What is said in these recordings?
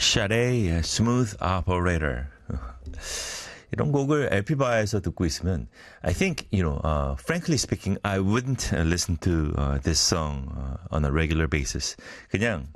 Sade, Smooth Operator. 이런 곡을 LP바에서 듣고 있으면 I think, frankly speaking, I wouldn't listen to this song on a regular basis. 그냥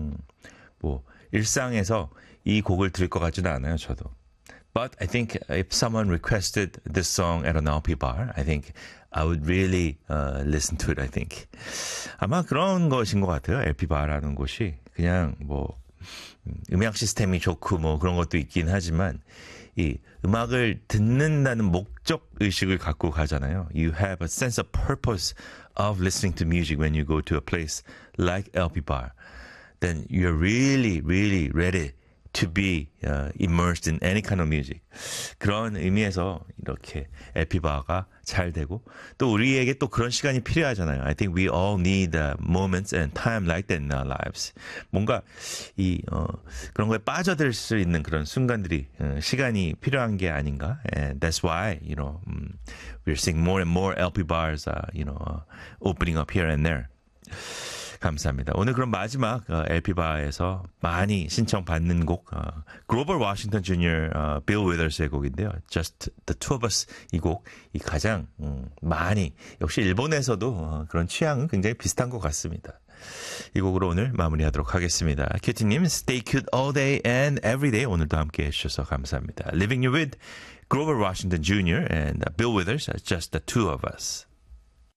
일상에서 이 곡을 들을 것 같지는 않아요, 저도. But I think if someone requested this song at an LP bar, I think I would really listen to it, I think. 아마 그런 것인 것 같아요, LP 바라는 곳이. 그냥 음향 시스템이 좋고 그런 것도 있긴 하지만 이 음악을 듣는다는 목적 의식을 갖고 가잖아요. You have a sense of purpose of listening to music when you go to a place like LP bar. Then you're really, really ready to be immersed in any kind of music. 그런 의미에서 이렇게 LP바가 잘 되고 또 우리에게 또 그런 시간이 필요하잖아요. I think we all need moments and time like that in our lives. 뭔가 그런 거에 빠져들 수 있는 그런 순간들이 시간이 필요한 게 아닌가. And that's why we're seeing more and more LP bars opening up here and there. 감사합니다. 오늘 그럼 마지막 LP바에서 많이 신청받는 곡 Grover Washington Jr., Bill Withers의 곡인데요. Just the Two of Us 이 곡이 가장 많이 역시 일본에서도 그런 취향은 굉장히 비슷한 것 같습니다. 이 곡으로 오늘 마무리하도록 하겠습니다. 큐티님 Stay cute all day and every day 오늘도 함께 해주셔서 감사합니다. Leaving you with Grover Washington Jr. and Bill Withers, Just the Two of Us.